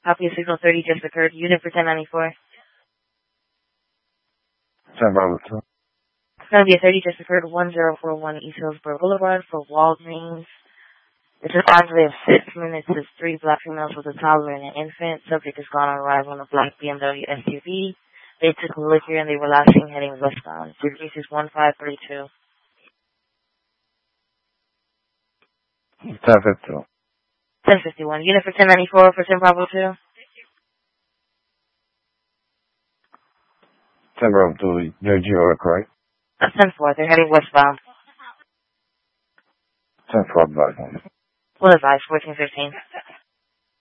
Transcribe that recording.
Copy of signal 30 just occurred. Unit for 1094. 10 Bravo 2. Copy of 30 just occurred. 1041 East Hillsborough Boulevard for Walgreens. It's a time delay of 6 minutes. There's 3 black females with a toddler and an infant. Subject is gone on arrival in a black BMW SUV. They took a liquor and they were last seen heading westbound. Your case is 1532. 1051. 1051. Unit for 1094 for 10 Bravo 2. 10 Bravo 2, your Geo, correct? 10-4. They're heading westbound. 10-4, black one. Full advice, 1415.